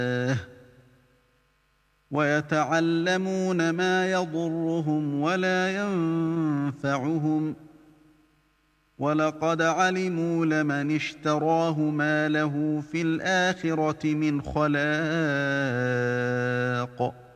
ويتعلمون ما يضرهم ولا ينفعهم ولقد علموا لمن اشتراه ما له في الآخرة من خلاق